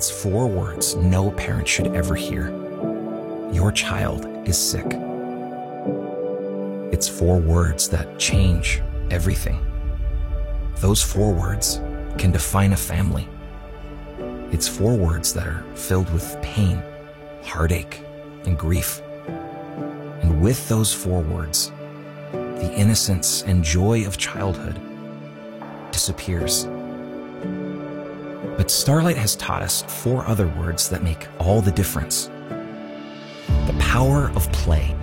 It's 4 words no parent should ever hear. Your child is sick. It's 4 words that change everything. Those 4 words can define a family. It's 4 words that are filled with pain, heartache, and grief. And with those 4 words, the innocence and joy of childhood disappears. But Starlight has taught us 4 other words that make all the difference. The power of play.